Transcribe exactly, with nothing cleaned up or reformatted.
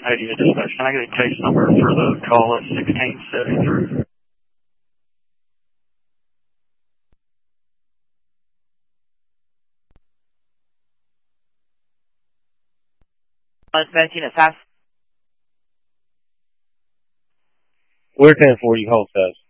Idea dispatch. Can I get a case number for the call at sixteen seventy-three? one seventeen at fast. We're ten forty, hold fast.